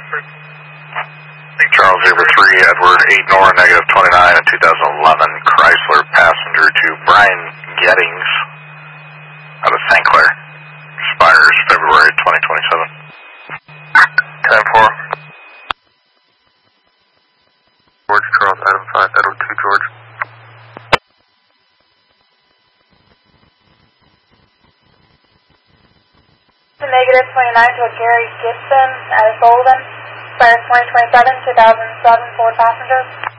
Charles River 3, Edward 8 Nora, negative 29 in 2011, Chrysler passenger to Brian Gettings out of St. Clair. Expires February 2027. 10-4. George, Charles, Adam 5, Edward 2, George. Negative 29 to Gary Gibson out of Sullivan. Expires 2027, 2007, 4 passengers.